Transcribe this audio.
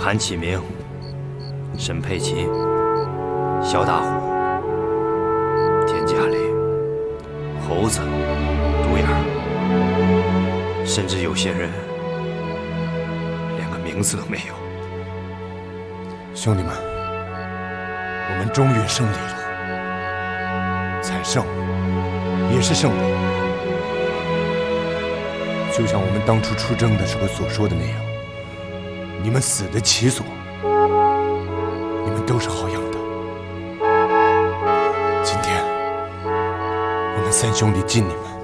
韩启明、沈佩奇、肖大虎、田家磊、猴子、独眼儿，甚至有些人连个名字都没有。 兄弟们，我们终于胜利了，采胜也是胜利。就像我们当初出征的时候所说的那样，你们死得其所，你们都是好样的。今天我们三兄弟敬你们。